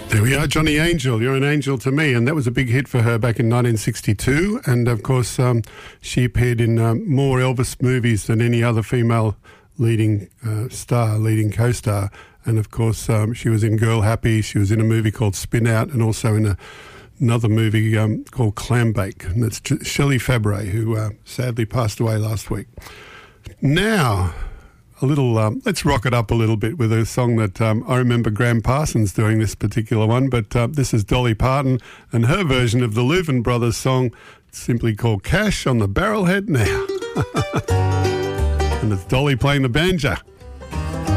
There we are, Johnny Angel. You're an angel to me. And that was a big hit for her back in 1962. And, of course, she appeared in more Elvis movies than any other female leading co-star. And, of course, she was in Girl Happy. She was in a movie called Spin Out and also in another movie called Clambake. And that's Shelley Fabre, who sadly passed away last week. Now, a little, let's rock it up a little bit with a song that I remember Graham Parsons doing this particular one, but this is Dolly Parton and her version of the Louvin Brothers song, simply called Cash on the Barrelhead Now. And it's Dolly playing the banjo.